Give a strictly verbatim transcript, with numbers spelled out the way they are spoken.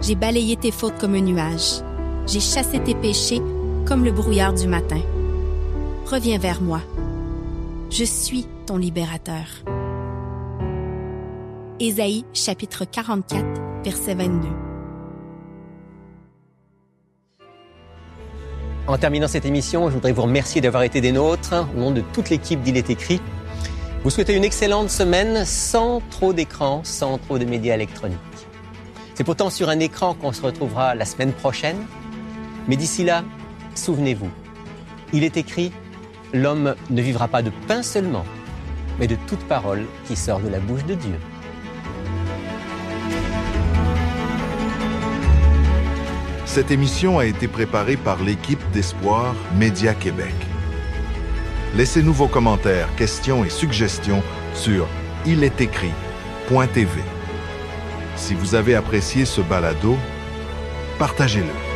J'ai balayé tes fautes comme un nuage. J'ai chassé tes péchés comme le brouillard du matin. Reviens vers moi. Je suis ton libérateur. Ésaïe, chapitre quarante-quatre, verset vingt-deux. En terminant cette émission, je voudrais vous remercier d'avoir été des nôtres. Au nom de toute l'équipe d'Il est écrit, vous souhaitez une excellente semaine sans trop d'écran, sans trop de médias électroniques. C'est pourtant sur un écran qu'on se retrouvera la semaine prochaine. Mais d'ici là, souvenez-vous, il est écrit « L'homme ne vivra pas de pain seulement, mais de toute parole qui sort de la bouche de Dieu. » Cette émission a été préparée par l'équipe d'Espoir Média Québec. Laissez-nous vos commentaires, questions et suggestions sur il est écrit point t v. Si vous avez apprécié ce balado, partagez-le.